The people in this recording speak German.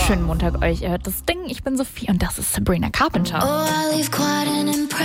schönen Montag euch. Ihr hört das Ding. Ich bin Sophie und das ist Sabrina Carpenter. Oh, I leave quite an impression.